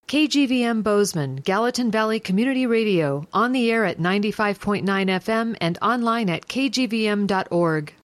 KGVM Bozeman, Gallatin Valley Community Radio, on the air at 95.9 FM and online at kgvm.org.